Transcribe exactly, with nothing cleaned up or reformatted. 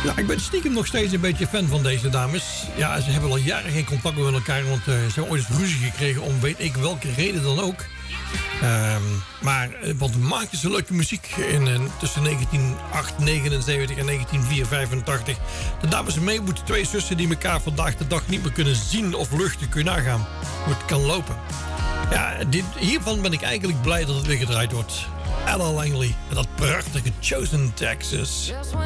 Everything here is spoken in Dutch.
Ja, ik ben stiekem nog steeds een beetje fan van deze dames. Ja, ze hebben al jaren geen contact meer met elkaar, want uh, ze hebben ooit eens ruzie gekregen om weet ik welke reden dan ook. Um, maar wat maken ze leuke muziek in, in tussen negentien negenenzeventig en negentien vijfentachtig. De dames Maywood, twee zussen die elkaar vandaag de dag niet meer kunnen zien of luchten, kun je nagaan hoe het kan lopen. Ja, dit, hiervan ben ik eigenlijk blij dat het weer gedraaid wordt. Ella Langley en dat prachtige Chosen Texas.